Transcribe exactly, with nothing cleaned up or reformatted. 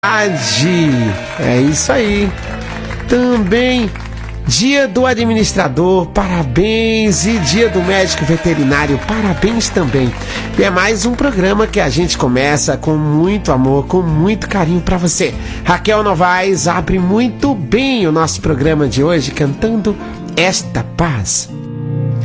É isso aí. Também dia do administrador, parabéns. E dia do médico veterinário, parabéns também. E é mais um programa que a gente começa com muito amor, com muito carinho pra você. Raquel Novaes abre muito bem o nosso programa de hoje cantando Esta Paz.